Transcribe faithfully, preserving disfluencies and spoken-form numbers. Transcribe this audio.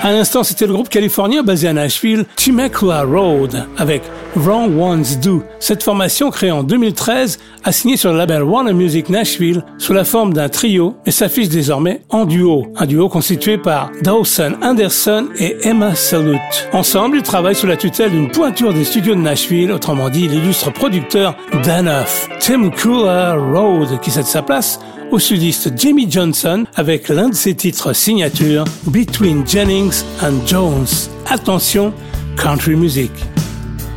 À l'instant, c'était le groupe californien basé à Nashville, Temecula Road, avec Wrong Ones Do. Cette formation, créée en deux mille treize, a signé sur le label Warner Music Nashville sous la forme d'un trio, mais s'affiche désormais en duo. Un duo constitué par Dawson Anderson et Emma Salute. Ensemble, ils travaillent sous la tutelle d'une pointure des studios de Nashville, autrement dit l'illustre producteur Dan Huff. Temecula Road, qui cède sa place au sudiste Jamie Johnson avec l'un de ses titres signature, Between Jennings and Jones. Attention, country music.